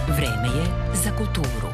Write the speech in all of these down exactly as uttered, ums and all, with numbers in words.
Vreme je za kulturu.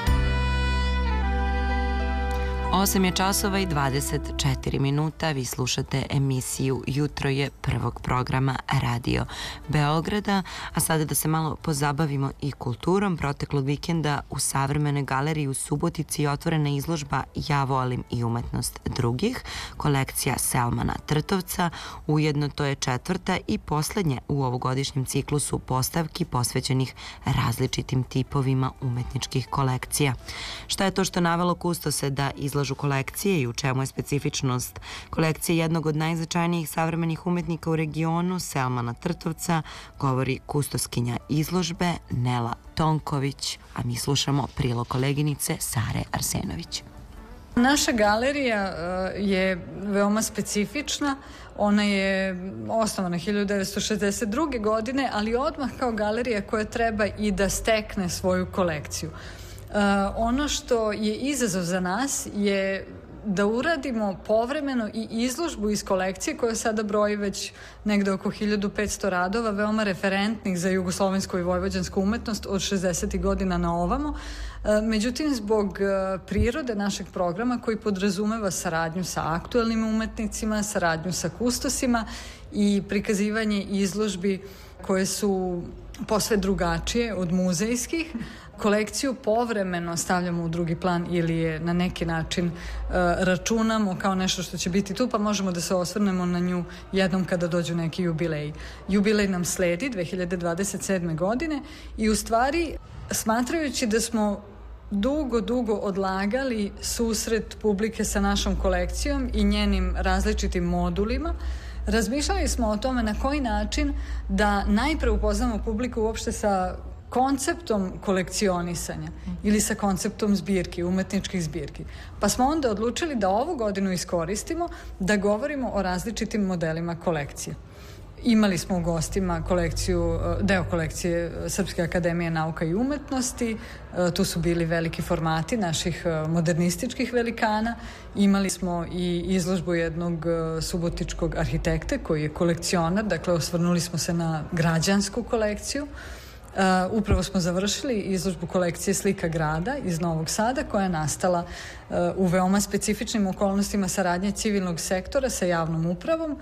osam je časova i dvadeset četiri minuta. Vi slušate emisiju Jutro je prvog programa Radio Beograda. A sada da se malo pozabavimo i kulturom. Proteklog vikenda u Savremenoj galeriji u Subotici je otvorena izložba Ja volim i umetnost drugih, kolekcija Selmana Trtovca. Ujedno to je četvrta i poslednje u ovogodišnjem ciklusu postavki posvećenih različitim tipovima umetničkih kolekcija. Šta je to što navelo kustose da izlažu kolekcije i u čemu je specifičnost kolekcije jednog od najznačajnijih savremenih umetnika u regionu, Selmana Trtovca, govori kustoskinja izložbe Nela Tonković, a mi slušamo prilog koleginice Sare Arsenović. Naša galerija je veoma specifična. Ona je osnovana hiljadu devetsto šezdeset druge. godine, ali odmah kao galerija koja treba i da stekne svoju kolekciju. Uh, ono što je izazov za nas je da uradimo povremeno i izložbu iz kolekcije koja sada broji već negde oko hiljadu petsto radova, veoma referentnih za jugoslovensku i vojvođansku umetnost od šezdesetih godina na ovamo. Uh, međutim, zbog uh, prirode našeg programa koji podrazumeva saradnju sa aktuelnim umetnicima, saradnju sa kustosima i prikazivanje izložbi koje su posve drugačije od muzejskih, kolekciju povremeno stavljamo u drugi plan ili je na neki način uh, računamo kao nešto što će biti tu, pa možemo da se osvrnemo na nju jednom kada dođu neki jubilej. Jubilej nam sledi dve hiljade dvadeset sedme. godine i u stvari smatrajući da smo dugo, dugo odlagali susret publike sa našom kolekcijom i njenim različitim modulima, razmišljali smo o tome na koji način da najpre upoznamo publiku uopšte sa konceptom kolekcionisanja ili sa konceptom zbirki, umetničkih zbirki. Pa smo onda odlučili da ovu godinu iskoristimo da govorimo o različitim modelima kolekcije. Imali smo u gostima kolekciju, deo kolekcije Srpske akademije nauka i umetnosti, tu su bili veliki formati naših modernističkih velikana, imali smo i izložbu jednog subotičkog arhitekte koji je kolekcionar, dakle osvrnuli smo se na građansku kolekciju. Uh, upravo smo završili izložbu kolekcije Slika grada iz Novog Sada koja je nastala uh, u veoma specifičnim okolnostima saradnje civilnog sektora sa javnom upravom.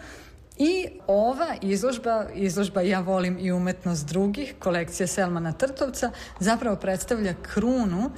I ova izložba, izložba Ja volim i umetnost drugih, kolekcija Selmana Trtovca, zapravo predstavlja krunu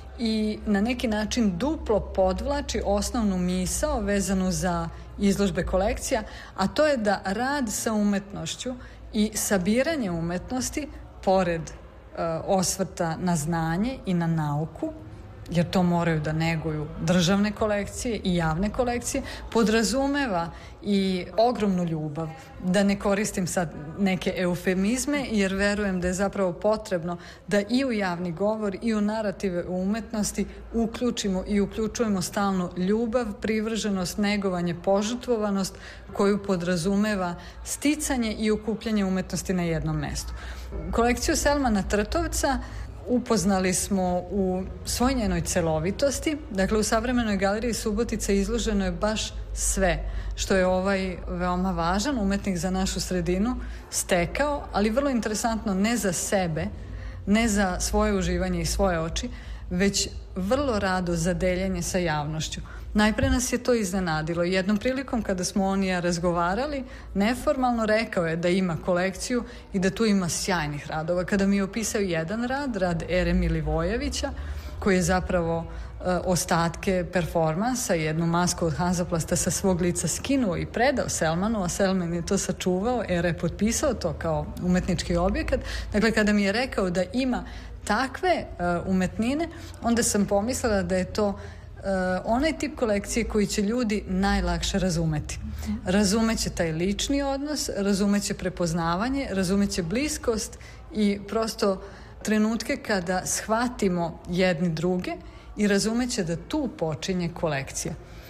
i na neki način duplo podvlači osnovnu misao vezanu za izložbe kolekcija, a to je da rad sa umetnošću i sabiranje umetnosti pored uh, osvrta na znanje i na nauku, jer to moraju da neguju državne kolekcije i javne kolekcije, podrazumeva i ogromnu ljubav. Da ne koristim sad neke eufemizme, jer verujem da je zapravo potrebno da i u javni govor i u narative u umetnosti uključimo i uključujemo stalno ljubav, privrženost, negovanje, požrtvovanost koju podrazumeva sticanje i okupljanje umetnosti na jednom mestu. Kolekciju Selmana Trtovca upoznali smo u svoj njenoj celovitosti. Dakle, u Savremenoj galeriji Subotica izloženo je baš sve što je ovaj veoma važan umetnik za našu sredinu stekao, ali vrlo interesantno ne za sebe, ne za svoje uživanje i svoje oči, već vrlo rado za deljenje sa javnošću. Najpre nas je to iznenadilo. Jednom prilikom kada smo on i ja razgovarali, neformalno rekao je da ima kolekciju i da tu ima sjajnih radova. Kada mi je opisao jedan rad, rad Ere Milivojevića, koji je zapravo uh, ostatke performansa, jednu masku od Hanzaplasta sa svog lica skinuo i predao Selmanu, a Selman je to sačuvao, Ere je potpisao to kao umetnički objekat. Dakle, kada mi je rekao da ima takve uh, umetnine, onda sam pomislila da je to Uh, onaj tip kolekcije koji će ljudi najlakše razumeti. Razumeće taj lični odnos, razumeće prepoznavanje, razumeće bliskost i prosto trenutke kada shvatimo jedni druge i razumeće da tu počinje kolekcija.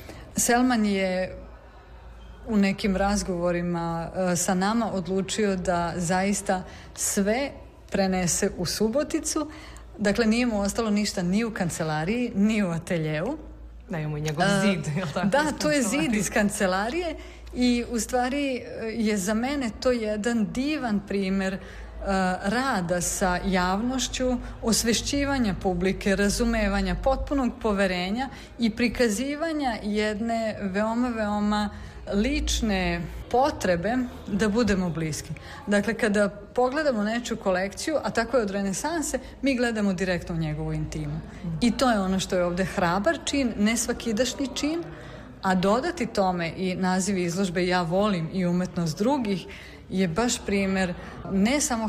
Selman je u nekim razgovorima uh, sa nama odlučio da zaista sve prenese u Suboticu. Dakle, nije mu ostalo ništa ni u kancelariji, ni u ateljeu. Da, imamo i njegov zid. Uh, tako, da, to je zid iz kancelarije i u stvari je za mene to jedan divan primer uh, rada sa javnošću, osvešćivanja publike, razumevanja, potpunog poverenja i prikazivanja jedne veoma, veoma lične potrebe da budemo bliski. Dakle, kada pogledamo nečiju kolekciju, a tako je od renesanse, mi gledamo direktno u njegovu intimu. I to je ono što je ovde hrabar čin, ne svakidašnji čin, a dodati tome i naziv izložbe Ja volim i umetnost drugih je baš primer ne samo